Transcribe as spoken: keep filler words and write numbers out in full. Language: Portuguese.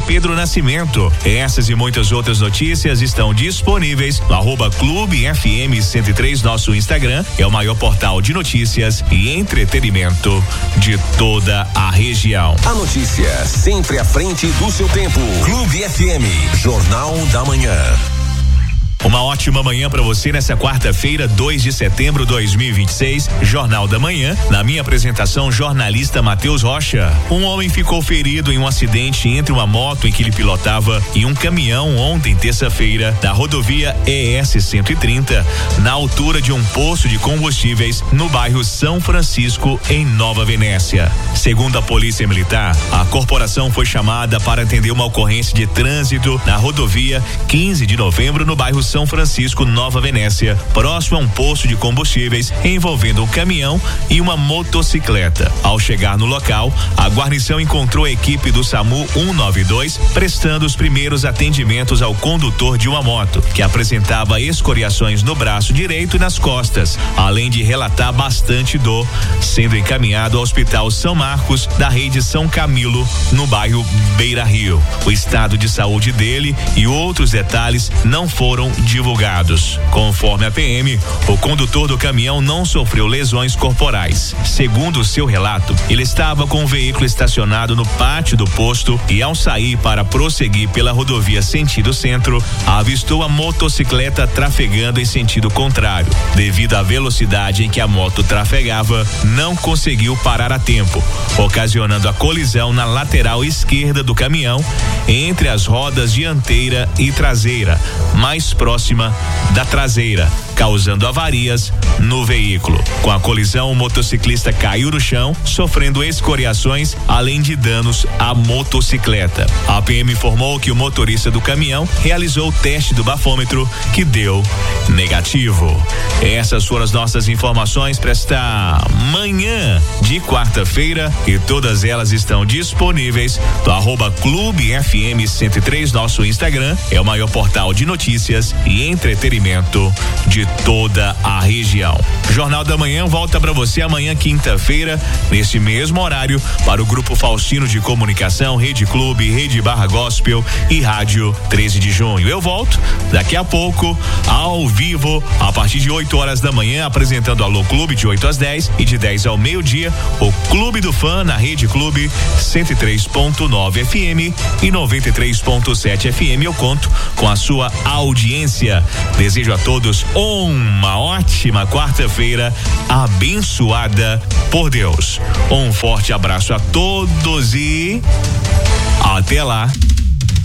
Pedro Nascimento. Essas e muitas outras notícias estão disponíveis no arroba Clube F M cento e três, nosso Instagram. É o maior portal de notícias e entretenimento de toda a região. A notícia sempre à frente do seu tempo. Clube F M, Jornal da Manhã. Uma ótima manhã para você nessa quarta-feira, dois de setembro de dois mil e vinte e seis, Jornal da Manhã. Na minha apresentação, jornalista Matheus Rocha. Um homem ficou ferido em um acidente entre uma moto em que ele pilotava e um caminhão ontem, terça-feira, na rodovia E S cento e trinta, na altura de um posto de combustíveis no bairro São Francisco, em Nova Venécia. Segundo a Polícia Militar, a corporação foi chamada para atender uma ocorrência de trânsito na rodovia quinze de novembro, no bairro São Francisco, Nova Venécia, próximo a um posto de combustíveis, envolvendo um caminhão e uma motocicleta. Ao chegar no local, a guarnição encontrou a equipe do SAMU cento e noventa e dois prestando os primeiros atendimentos ao condutor de uma moto, que apresentava escoriações no braço direito e nas costas, além de relatar bastante dor, sendo encaminhado ao Hospital São Marcos da rede São Camilo, no bairro Beira Rio. O estado de saúde dele e outros detalhes não foram divulgados. Conforme a P M, o condutor do caminhão não sofreu lesões corporais. Segundo o seu relato, ele estava com o veículo estacionado no pátio do posto e, ao sair para prosseguir pela rodovia sentido centro, avistou a motocicleta trafegando em sentido contrário. Devido à velocidade em que a moto trafegava, não conseguiu parar a tempo, ocasionando a colisão na lateral esquerda do caminhão, entre as rodas dianteira e traseira, mais próxima da traseira, causando avarias no veículo. Com a colisão, o motociclista caiu no chão, sofrendo escoriações, além de danos à motocicleta. A P M informou que o motorista do caminhão realizou o teste do bafômetro, que deu negativo. Essas foram as nossas informações para esta manhã de quarta-feira, e todas elas estão disponíveis no arroba Clube F M cento e três, nosso Instagram. É o maior portal de notícias e entretenimento de toda a região. Jornal da Manhã volta para você amanhã, quinta-feira, nesse mesmo horário, para o Grupo Faustino de Comunicação, Rede Clube, Rede Barra Gospel e Rádio treze de junho. Eu volto daqui a pouco, ao vivo, a partir de oito horas da manhã, apresentando Alô Clube de oito às dez e de dez ao meio-dia, o Clube do Fã na Rede Clube cento e três ponto nove F M e noventa e três ponto sete F M. Eu conto com a sua audiência. Desejo a todos uma ótima quarta-feira abençoada por Deus. Um forte abraço a todos e até lá.